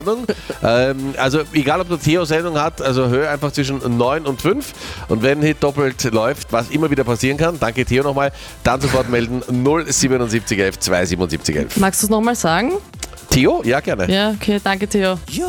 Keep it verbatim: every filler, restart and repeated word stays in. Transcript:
ähm, also egal, ob der Theo Sendung hat, also hör einfach zwischen neun und fünf und wenn Hit doppelt läuft, was immer wieder passieren kann, danke Theo nochmal, dann sofort melden null siebenundsiebzig elf zwei siebenundsiebzig elf. Magst du es nochmal sagen? Theo? Ja, gerne. Ja, okay, danke Theo.